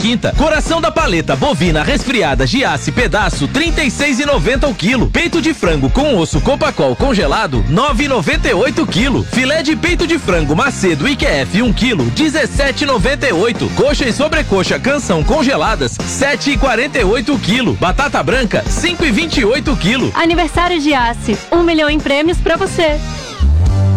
quinta. Coração da paleta bovina resfriada Giasse pedaço 36,90 o quilo. Peito de frango com osso Copacol congelado 9,98 o quilo. Filé de peito de frango Macedo IQF 1 quilo 17,98. Coxa e sobrecoxa Canção congeladas 7,48 o quilo. Batata branca 5,28 o quilo. Aniversário Giasse, 1 milhão em prêmios pra você.